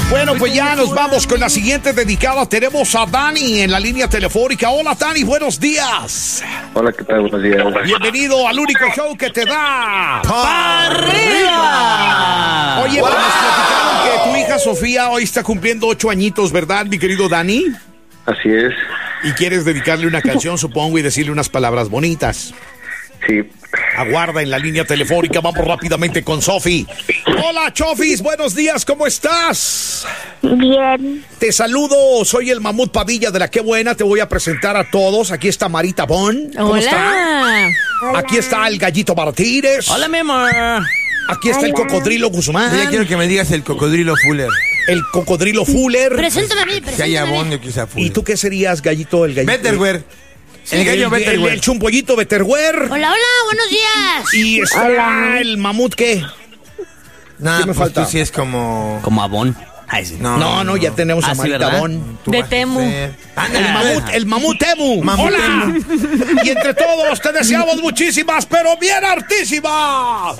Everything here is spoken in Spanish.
Bueno, pues ya nos vamos con la siguiente dedicada. Tenemos a Dani en la línea telefónica. Hola, Dani, buenos días. Hola, ¿qué tal? Buenos días. Bienvenido al único show que te da ¡Pa' arriba! Oye, pues nos platicaron que tu hija Sofía hoy está cumpliendo 8 añitos, ¿verdad, mi querido Dani? Así es. Y quieres dedicarle una canción, supongo, y decirle unas palabras bonitas. Sí. Aguarda en la línea telefónica, vamos rápidamente con Sofi. Hola, Chofis, buenos días, ¿cómo estás? Bien. Te saludo, soy el Mamut Padilla de La Qué Buena, te voy a presentar a todos. Aquí está Marita Bon. ¿Cómo está? Aquí está el Gallito Martínez. Hola, mi amor. Aquí está el Cocodrilo Guzmán. Ya quiero que me digas el cocodrilo Fuller. El Cocodrilo Fuller. Preséntame a mí, Que haya bonio que sea Fuller. ¿Y tú qué serías, Gallito? El Gallito. Betterware. El gallo Betterware. El chumpollito Betterware. Hola, hola, buenos días. Y está el mamut, ¿qué? No, ¿Qué me pues falta? tú sí es como... Como Avon. Ay, sí. No, ya tenemos a sí, Marita ¿verdad? Bon. tú De vas a Temu. ser. El mamut Temu. Mamut ¡Hola! Y entre todos te deseamos muchísimas, pero bien hartísimas